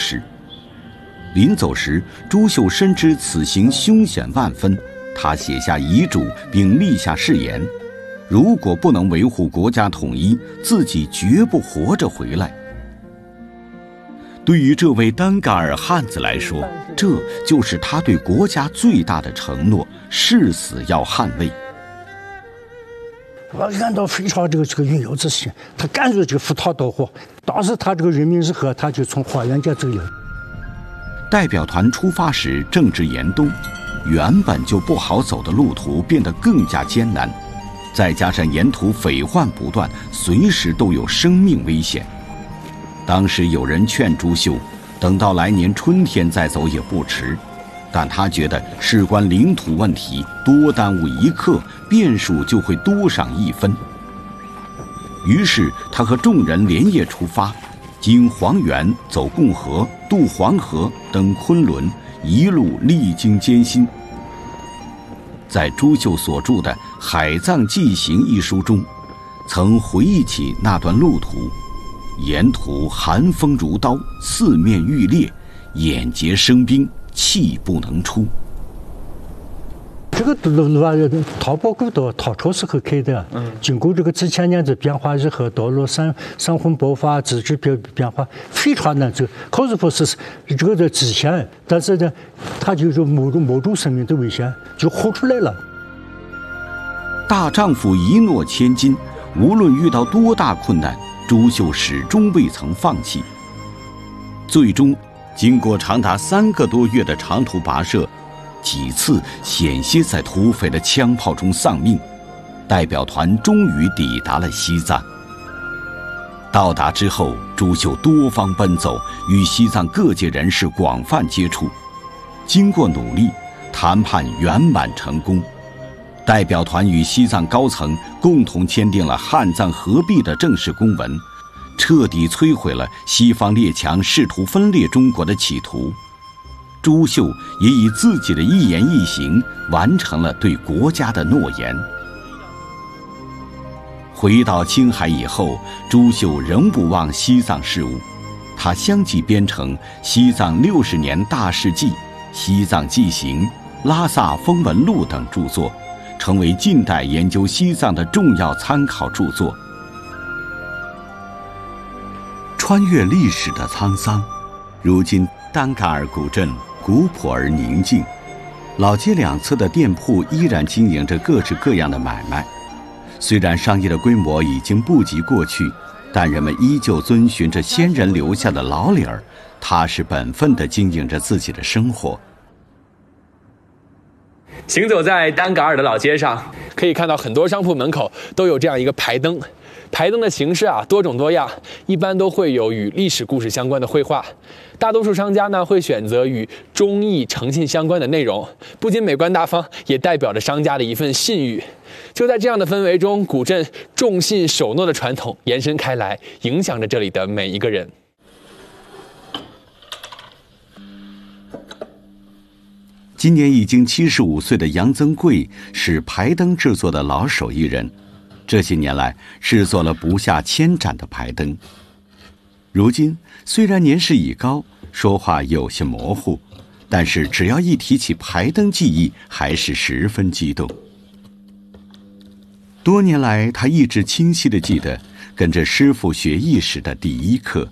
事。临走时，朱秀深知此行凶险万分，他写下遗嘱并立下誓言，如果不能维护国家统一，自己绝不活着回来。对于这位丹嘎尔汉子来说，这就是他对国家最大的承诺，誓死要捍卫。 按照非常这个云游之心，他干脆就赴汤蹈火。当时他这个人民日和，他就从花园街走了。 代表团出发时正值严冬，原本就不好走的路途变得更加艰难，再加上沿途匪患不断，随时都有生命危险。当时有人劝朱秀，等到来年春天再走也不迟，但他觉得事关领土问题，多耽误一刻，变数就会多上一分。于是他和众人连夜出发，经黄原走共和，渡黄河，登昆仑，一路历经艰辛。在朱秀所著的《海藏纪行》一书中，曾回忆起那段路途，沿途寒风如刀，四面欲裂，眼睫生冰，气不能出。 这个路啊，淘宝古道唐朝时候开的，经过这个几千年的变化以后，道路山洪爆发，地质变化非常难走。可是说是这个的极限，但是呢，他就是冒住生命的危险，就活出来了。 大丈夫一诺千金，无论遇到多大困难，朱秀始终未曾放弃。最终，经过长达3个多月的长途跋涉，几次险些在土匪的枪炮中丧命，代表团终于抵达了西藏。到达之后，朱秀多方奔走，与西藏各界人士广泛接触。经过努力，谈判圆满成功。代表团与西藏高层共同签订了汉藏合璧的正式公文，彻底摧毁了西方列强试图分裂中国的企图。朱秀也以自己的一言一行完成了对国家的诺言。回到青海以后，朱秀仍不忘西藏事务，他相继编成《西藏60年大事记》《西藏纪行》《拉萨风闻录》等著作，成为近代研究西藏的重要参考著作。穿越历史的沧桑，如今丹嘎尔古镇古朴而宁静，老街两侧的店铺依然经营着各式各样的买卖。虽然商业的规模已经不及过去，但人们依旧遵循着先人留下的老理儿，踏实本分地经营着自己的生活。 行走在丹嘎尔的老街上，可以看到很多商铺门口都有这样一个牌灯。牌灯的形式多种多样，一般都会有与历史故事相关的绘画。大多数商家呢会选择与忠义诚信相关的内容，不仅美观大方，也代表着商家的一份信誉。就在这样的氛围中，古镇重信守诺的传统延伸开来，影响着这里的每一个人。 今年已经75岁的杨增贵是牌灯制作的老手艺人，这些年来制作了不下1000盏的牌灯。如今虽然年事已高，说话有些模糊，但是只要一提起牌灯技艺，还是十分激动。多年来，他一直清晰地记得跟着师傅学艺时的第一课。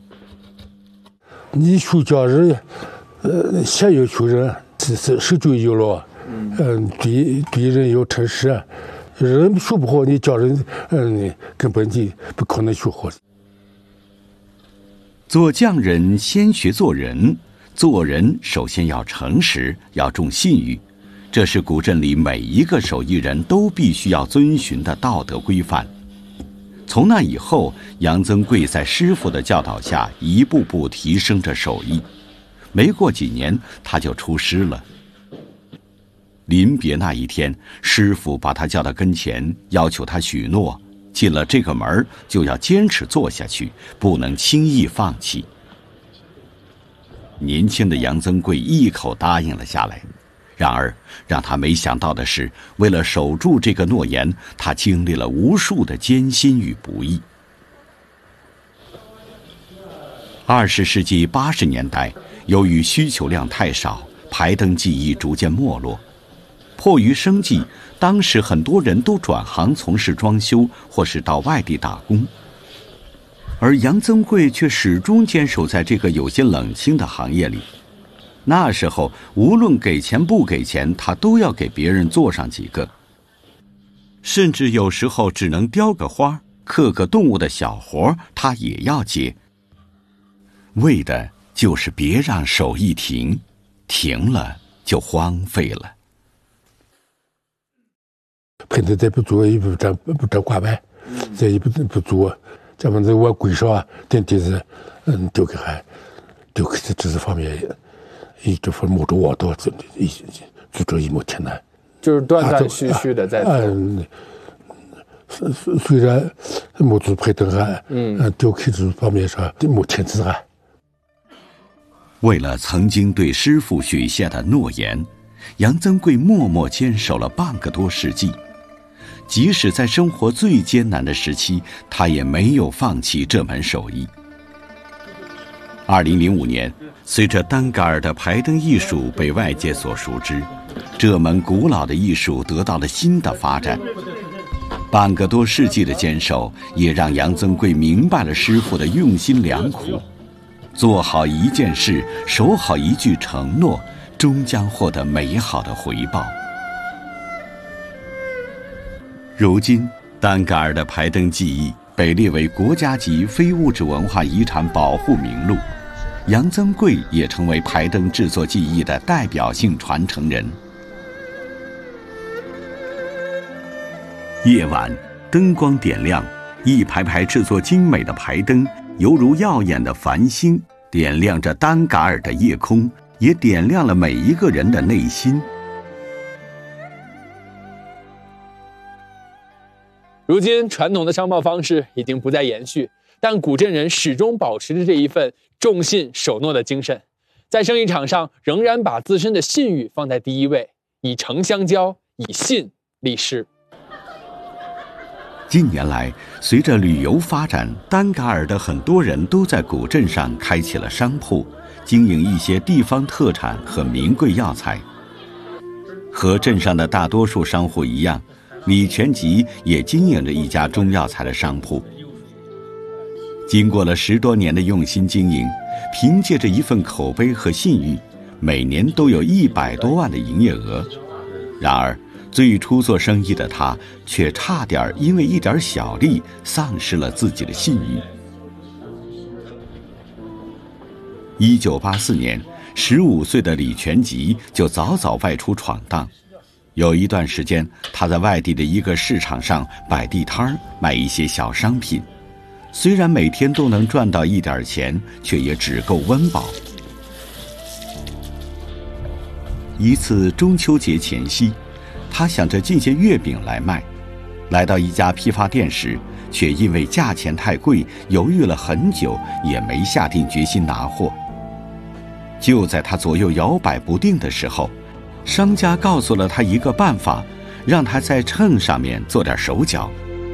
你学教人，先要学人，是守旧有了，对人要诚实。人学不好，你教人，根本你不可能学好。 做匠人先学做人，做人首先要诚实，要重信誉，这是古镇里每一个手艺人都必须要遵循的道德规范。从那以后，杨增贵在师傅的教导下，一步步提升着手艺。没过几年，他就出师了。临别那一天，师傅把他叫到跟前，要求他许诺，进了这个门就要坚持做下去，不能轻易放弃。年轻的杨增贵一口答应了下来。然而让他没想到的是，为了守住这个诺言，他经历了无数的艰辛与不易。 20世纪80年代，由于需求量太少，排灯技艺逐渐没落。迫于生计，当时很多人都转行从事装修，或是到外地打工。而杨增贵却始终坚守在这个有些冷清的行业里。那时候，无论给钱不给钱，他都要给别人做上几个，甚至有时候只能雕个花、刻个动物的小活，他也要接，为的就是别让手艺停，停了就荒废了。 喷头再不做，也不长挂牌，再也不做，咱们这我规少啊，等地是丢给这是方面，这份木头我都这一目前难， 就是断断续续的在做。 虽然木头排灯还丢给这方面上目前之还。 为了曾经对师傅许下的诺言，杨增贵默默坚守了半个多世纪。即使在生活最艰难的时期，他也没有放弃这门手艺。2005年，随着丹嘎尔的排灯艺术被外界所熟知，这门古老的艺术得到了新的发展。半个多世纪的坚守，也让杨增贵明白了师傅的用心良苦。做好一件事，守好一句承诺，终将获得美好的回报。如今，丹嘎尔的排灯技艺被列为国家级非物质文化遗产保护名录，杨增贵也成为排灯制作技艺的代表性传承人。夜晚，灯光点亮，一排排制作精美的排灯，犹如耀眼的繁星，点亮着丹嘎尔的夜空，也点亮了每一个人的内心。 如今，传统的商贸方式已经不再延续，但古镇人始终保持着这一份重信守诺的精神，在生意场上仍然把自身的信誉放在第一位，以诚相交，以信立事。 近年来，随着旅游发展，丹嘎尔的很多人都在古镇上开起了商铺，经营一些地方特产和名贵药材。和镇上的大多数商户一样，李全吉也经营着一家中药材的商铺。经过了10多年的用心经营，凭借着一份口碑和信誉，每年都有100多万的营业额。然而，最初做生意的他却差点因为一点小利丧失了自己的信誉。1984年，15岁的李全吉就早早外出闯荡。有一段时间，他在外地的一个市场上摆地摊卖一些小商品，虽然每天都能赚到一点钱，却也只够温饱。一次中秋节前夕，他想着进些月饼来卖，来到一家批发店时，却因为价钱太贵，犹豫了很久，也没下定决心拿货。就在他左右摇摆不定的时候，商家告诉了他一个办法，让他在秤上面做点手脚。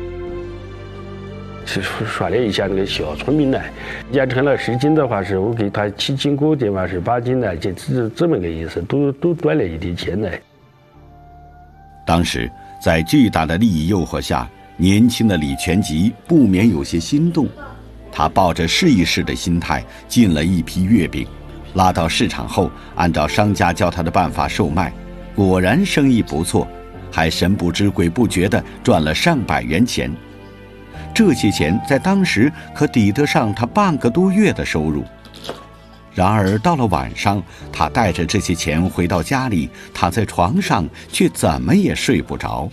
是说了一下那个小聪明呢，压成了10斤的话，是我给他7斤锅的话是8斤呢，就这么个意思，都赚了一点钱呢。 当时在巨大的利益诱惑下，年轻的李全吉不免有些心动。他抱着试一试的心态进了一批月饼，拉到市场后，按照商家教他的办法售卖，果然生意不错，还神不知鬼不觉地赚了上百元钱。这些钱在当时可抵得上他半个多月的收入。然而到了晚上，他带着这些钱回到家里，躺在床上却怎么也睡不着。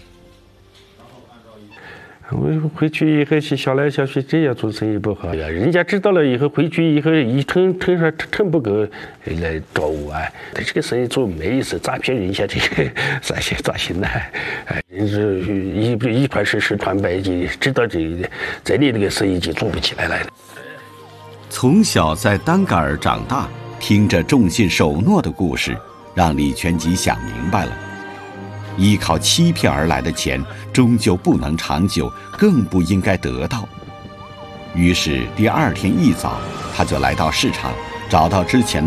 我回去以后是想来想去，这样做生意不好呀。人家知道了以后，回去以后一称不够来找我啊。这个生意做没意思，诈骗人家这个咋行呢？人是一传十传百，就知道这里这个生意就做不起来了。 从小在丹嘎尔长大，听着重信守诺的故事，让李全吉想明白了。依靠欺骗而来的钱，终究不能长久，更不应该得到。 于是第二天一早，他就来到市场，找到之前